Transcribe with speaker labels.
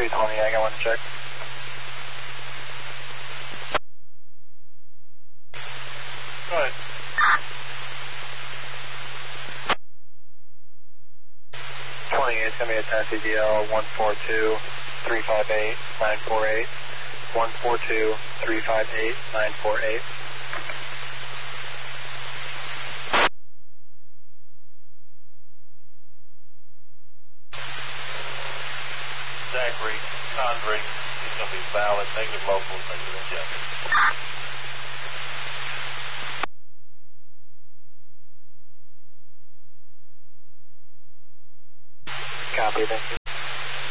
Speaker 1: 320, I got one to check. Go ahead. 28 is going to be a Tennessee DL 142-358-948. 142-358-948.
Speaker 2: Zachary Condry is going to be valid, negative local, negative injected.
Speaker 1: Copy, thank you.